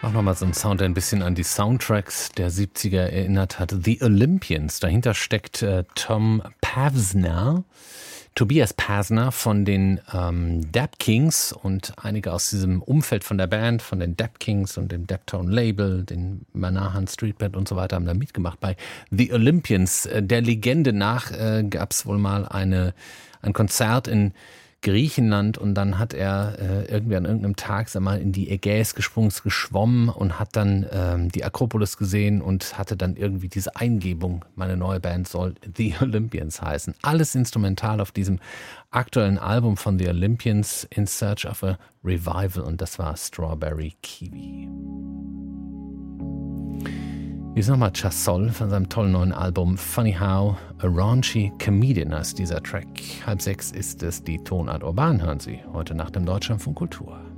Auch nochmal so ein Sound, der ein bisschen an die Soundtracks der 70er erinnert hat. The Olympians. Dahinter steckt Tobias Pasner von den Dap Kings und einige aus diesem Umfeld von der Band, von den Dap Kings und dem Daptone Label, den Manahan Street Band und so weiter, haben da mitgemacht bei The Olympians. Der Legende nach gab es wohl mal ein Konzert in Griechenland und dann hat er irgendwie an irgendeinem Tag mal in die Ägäis gesprungen, geschwommen und hat dann die Akropolis gesehen und hatte dann irgendwie diese Eingebung, meine neue Band soll The Olympians heißen. Alles instrumental auf diesem aktuellen Album von The Olympians, In Search of a Revival, und das war Strawberry Kiwi. Hier ist nochmal Chasol von seinem tollen neuen Album Funny How a Raunchy Comedian heißt dieser Track. 5:30 ist es, die Tonart Urban hören Sie heute nach dem Deutschlandfunk Kultur.